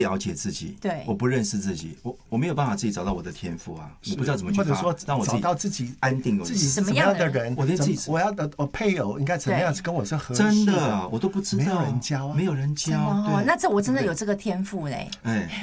了解自己， 对， 我不认识自己，我没有办法自己找到我的天赋啊，我不知道怎么去或者说让我找到自己安定自己是什么样的人， 我连自己我要的配偶应该怎么样跟我是合适真的我都不知道， 没有人教啊， 没有人教。 那这我真的有这个天赋嘞。